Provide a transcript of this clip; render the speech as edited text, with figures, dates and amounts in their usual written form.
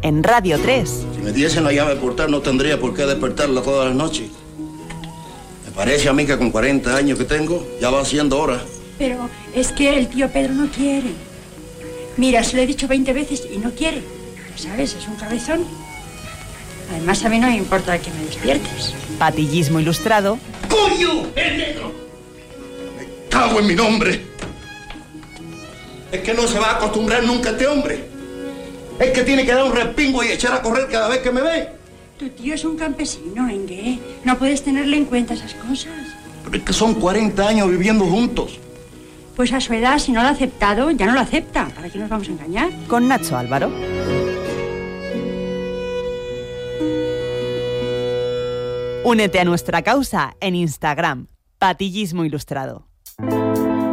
en Radio 3. Si me diesen la llave de portal no tendría por qué despertarla todas las noches. Me parece a mí que con 40 años que tengo ya va siendo hora. Pero es que el tío Pedro no quiere. Mira, se lo he dicho 20 veces y no quiere. Ya sabes, es un cabezón. Además, a mí no me importa que me despiertes. Patillismo ilustrado. ¡Coño! ¡El negro! ¡Me cago en mi nombre! Es que no se va a acostumbrar nunca este hombre. Es que tiene que dar un respingo y echar a correr cada vez que me ve. Tu tío es un campesino, ¿eh? No puedes tenerle en cuenta esas cosas. Pero es que son 40 años viviendo juntos. Pues a su edad, si no lo ha aceptado, ya no lo acepta. ¿Para qué nos vamos a engañar? Con Nacho Álvaro. Únete a nuestra causa en Instagram, Patillismo Ilustrado.